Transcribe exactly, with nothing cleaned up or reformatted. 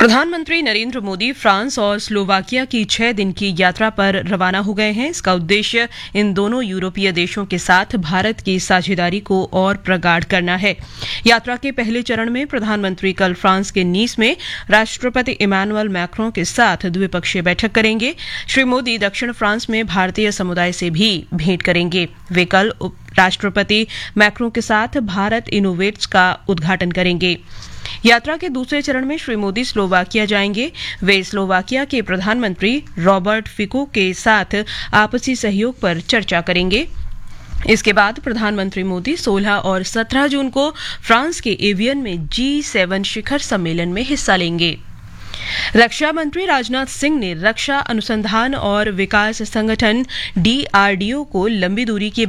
प्रधानमंत्री नरेंद्र मोदी फ्रांस और स्लोवाकिया की छह दिन की यात्रा पर रवाना हो गए हैं। इसका उद्देश्य इन दोनों यूरोपीय देशों के साथ भारत की साझेदारी को और प्रगाढ़ करना है। यात्रा के पहले चरण में प्रधानमंत्री कल फ्रांस के नीस में राष्ट्रपति इमैनुअल मैक्रों के साथ द्विपक्षीय बैठक करेंगे। श्री मोदी दक्षिण फ्रांस में भारतीय समुदाय से भी भेंट करेंगे। वे कल राष्ट्रपति मैक्रों के साथ भारत इनोवेट्स का उद्घाटन करेंगे। यात्रा के दूसरे चरण में श्री मोदी स्लोवाकिया जाएंगे। वे स्लोवाकिया के प्रधानमंत्री रॉबर्ट फिको के साथ आपसी सहयोग पर चर्चा करेंगे। इसके बाद प्रधानमंत्री मोदी सोलह और सत्रह जून को फ्रांस के एवियन में जी सेवन शिखर सम्मेलन में हिस्सा लेंगे। रक्षा मंत्री राजनाथ सिंह ने रक्षा अनुसंधान और विकास संगठन डीआरडीओ को लंबी दूरी की